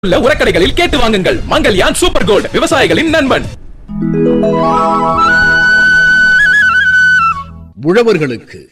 உரக்கடைகளில் கேட்டு வாங்குங்கள். Mangalyaan super gold, விவசாயிகளின் நண்பன். உழவர்களுக்கு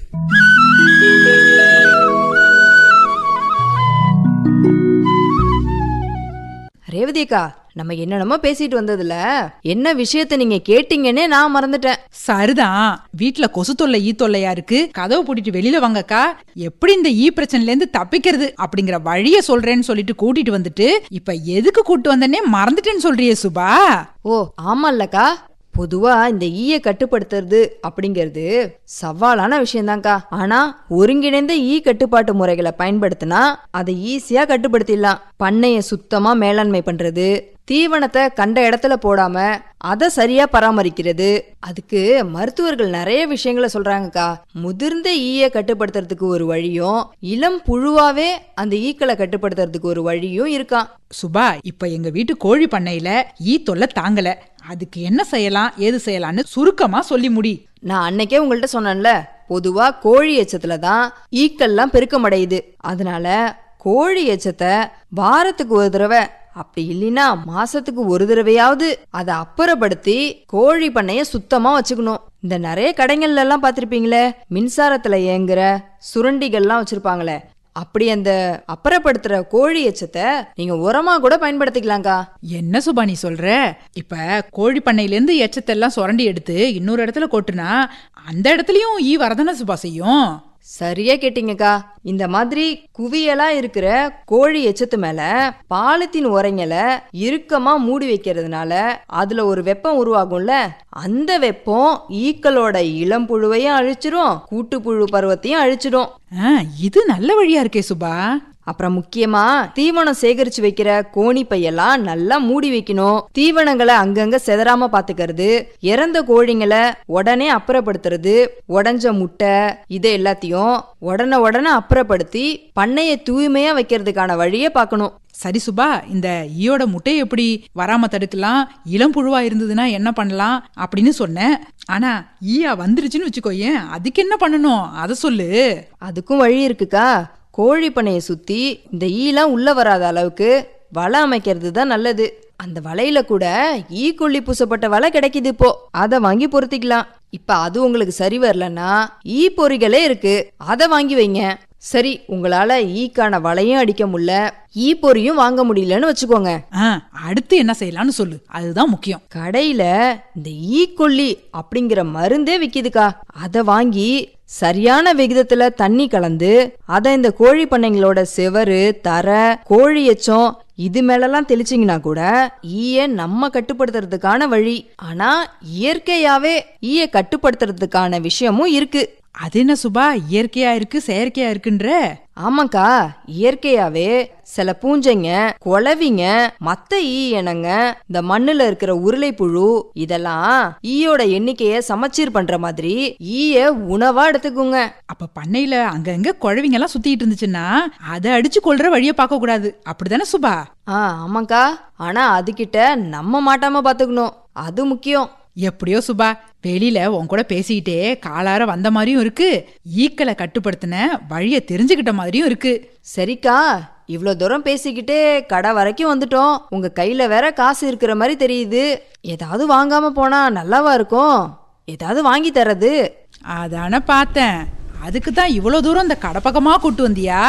ரேவதிக்கா, நம்ம என்னென்னமோ பேசிட்டு வந்ததுல என்ன விஷயத்த நீங்க கேட்டீங்கன்னே நான் மறந்துட்டேன். சரிதான், வீட்டுல கொசு தொல்லை ஈ தொல்லையா இருக்கு, கதவை பூட்டிட்டு வெளியில வாங்கக்கா, எப்படி இந்த ஈ பிரச்சனைல இருந்து தப்பிக்கிறது அப்படிங்கிற வழிய சொல்றேன்னு சொல்லிட்டு கூட்டிட்டு வந்துட்டு இப்ப எதுக்கு கூட்டு வந்தனே மறந்துட்டேன்னு சொல்றியே சுபா. ஓ ஆமால்லக்கா, பொதுவா இந்த ஈய கட்டுப்படுத்துறது அப்படிங்கிறது சவாலான விஷயம்தான்க்கா. ஆனா ஒருங்கிணைந்த ஈ கட்டுப்பாட்டு முறைகளை பயன்படுத்தினா அதை ஈஸியா கட்டுப்படுத்திடலாம். பண்ணைய சுத்தமா மேலாண்மை பண்றது, தீவனத்தை கண்ட இடத்துல போடாம அதை சரியா பராமரிக்கிறது, அதுக்கு மருத்துவர்கள் நிறைய விஷயங்களை சொல்றாங்கக்கா. முதிர்ந்த ஈய கட்டுப்படுத்துறதுக்கு ஒரு வழியும், இளம் புழுவாவே அந்த ஈக்களை கட்டுப்படுத்துறதுக்கு ஒரு வழியும் இருக்கான். சுபா, இப்ப எங்க வீட்டு கோழி பண்ணையில ஈ தொல்லை தாங்கல, அதுக்கு என்ன செய்யலாம் ஏது செய்யலாம்னு சுருக்கமா சொல்லி முடி. நான் அன்னைக்கே உங்கள்கிட்ட சொன்னேன்ல, பொதுவா கோழி எச்சத்துல தான் ஈக்கள்லாம் பெருக்கமடையுது. அதனால கோழி எச்சத்தை வாரத்துக்கு ஒரு தடவை, அப்படி இல்லைன்னா மாசத்துக்கு ஒரு தடவையாவது அதை அப்புறப்படுத்தி கோழி பண்ணைய சுத்தமா வச்சுக்கணும். இந்த நிறைய கடைகள்ல எல்லாம் பாத்திருப்பீங்களே, மின்சாரத்துல இயங்குற சுரண்டிகள்லாம் வச்சிருப்பாங்களே, அப்படி அந்த அப்புறப்படுத்துற கோழி எச்சத்தை நீங்க உரமா கூட பயன்படுத்திக்கலாம்க்கா. என்ன சுபா நீ சொல்ற? இப்ப கோழி பண்ணையில இருந்து எச்சத்தை எல்லாம் சுரண்டி எடுத்து இன்னொரு இடத்துல கொட்டுனா அந்த இடத்துலயும் ஈ வரதானே சுபா செய்யும். சரியா கேட்டீங்கக்கா. இந்த மாதிரி குவியலா இருக்கிற கோழி எச்சத்து மேல பாலித்தீன் உரைங்களை இறுக்கமா மூடி வைக்கிறதுனால அதுல ஒரு வெப்பம் உருவாகும்ல, அந்த வெப்பம் ஈக்களோட இளம் புழுவையும் அழிச்சிடும், கூட்டுப்புழு பருவத்தையும் அழிச்சிடும். இது நல்ல வழியா இருக்கே சுபா. அப்புறம் முக்கியமா தீவனம் சேகரிச்சு வைக்கிற கோணி பையெல்லாம் நல்லா மூடி வைக்கணும். தீவனங்களை அங்கங்க செதறாம பாத்துக்கிறது, இறந்த கோழிங்களை உடனே அப்புறப்படுத்துறது, உடஞ்ச முட்டை இதை எல்லாத்தையும் உடனே அப்புறப்படுத்தி பண்ணைய தூய்மையா வைக்கிறதுக்கான வழியை பார்க்கணும். சரி சுபா, இந்த ஈயோட முட்டையை எப்படி வராம தடுக்கலாம், இளம் புழுவா இருந்ததுன்னா என்ன பண்ணலாம் அப்படின்னு சொன்னேன். ஆனா ஈயா வந்துருச்சுன்னு வச்சுக்கோயேன், அதுக்கு என்ன பண்ணணும் அதை சொல்லு. அதுக்கும் வழி இருக்குக்கா. கோழி பண்ணையை சுத்தி இந்த ஈலாம் உள்ள வராத அளவுக்கு வலை அமைக்கிறது தான் நல்லது. அந்த வலையில கூட ஈ கொல்லி பூசப்பட்ட வலை கிடைக்குது இப்போ, அதை வாங்கி பொருத்திக்கலாம். இப்ப அது உங்களுக்கு சரி வரலன்னா ஈ பொறிகளே இருக்கு, அதை வாங்கி வைங்க. சரி, உங்களால ஈக்கான வலையும் அடிக்க முடியல, ஈ பொறியும் வாங்க முடியலன்னு வச்சுக்கோங்க. அடுத்து என்ன செய்யலாம்னு சொல்லு, அதுதான் முக்கியம். கடையில இந்த ஈ கொல்லி அப்படிங்கிற மருந்தே விக்குதுக்கா. அதை வாங்கி சரியான விகிதத்துல தண்ணி கலந்து அதை இந்த கோழி பண்ணைங்களோட செவரு, தர, கோழி எச்சம் இது மேலெல்லாம் தெளிச்சிங்கன்னா கூட ஈய நம்ம கட்டுப்படுத்துறதுக்கான வழி. ஆனா இயற்கையாவே ஈய கட்டுப்படுத்துறதுக்கான விஷயமும் இருக்கு. அது என்ன சுபா, இயற்கையா இருக்கு செயற்கையா இருக்குன்ற? ஆமாக்கா, இயற்கையாவே சில பூஞ்சைங்க, குளவிங்க, மத்த ஈ இனங்க, இந்த மண்ணுல இருக்கிற உருளை புழு இதெல்லாம் ஈயோட எண்ணிக்கைய சமச்சீர் பண்ற மாதிரி ஈய உணவா எடுத்துக்குங்க. அப்ப பண்ணையில அங்கங்க குழவிங்க எல்லாம் சுத்திட்டு இருந்துச்சுன்னா அதை அடிச்சு கொள்ற வழிய பார்க்க கூடாது, அப்படிதானே சுபா? ஆமாக்கா, ஆனா அதுகிட்ட நம்ம மாட்டாம பாத்துக்கணும், அது முக்கியம். எப்படியோ சுபா, வெளியில உன் கூட பேசிக்கிட்டே காலார வந்த மாதிரியும் இருக்கு, ஈக்களை கட்டுப்படுத்தின வழிய தெரிஞ்சுக்கிட்ட மாதிரியும் இருக்கு. சரிக்கா, இவ்வளோ தூரம் பேசிக்கிட்டே கடை வரைக்கும் வந்துட்டோம். உங்க கையில வேற காசு இருக்கிற மாதிரி தெரியுது. ஏதாவது வாங்காம போனா நல்லாவா இருக்கும்? ஏதாவது வாங்கி தரது. அதான பார்த்தேன், அதுக்கு தான் இவ்வளோ தூரம் இந்த கடை பக்கமா கூட்டு வந்தியா?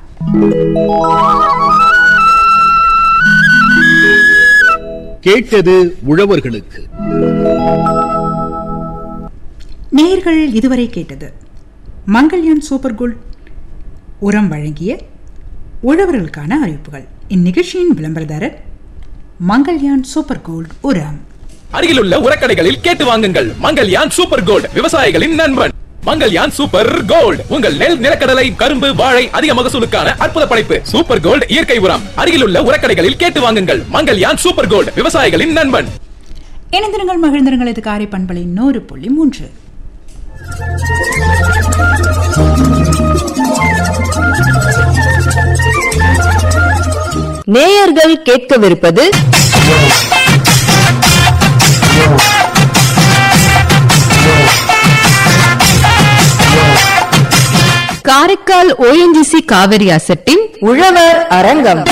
கேட்டது உழவர்களுக்கு. நேயர்கள் இதுவரை கேட்டது மங்கல்யான் சூப்பர் கோல்ட் உரம் வழங்கிய உழவர்களுக்கான அறிவிப்புகள். இந்நிகழ்ச்சியின் விளம்பரதாரர் மங்கல்யான் சூப்பர் கோல்ட் உரம். அருகிலுள்ள உரக்கடைகளில் கேட்டு வாங்குங்கள். மங்கல்யான் சூப்பர் கோல்ட், விவசாயிகளின் நண்பன். மங்கல்யான் சூப்பர் கோல்ட், உங்கள் நெல், நிலக்கடலை, கரும்பு, வாழை அதிக மகசூலுக்கான அற்புத படைப்பு. சூப்பர் கோல்ட் இயற்கை உரம். அருகிலுள்ள உரக்கடைகளில் கேட்டு வாங்குங்கள். மங்கல்யான் சூப்பர் கோல்ட், விவசாயிகளின் நண்பன். இணைந்திருங்கள், மகிழ்ந்திருங்கள். இது காரை பண்பலை 100.3. நேயர்கள் கேட்கவிருப்பது காரைக்கால் ONGC காவிரி அசட்டின் உழவர் அரங்கம்.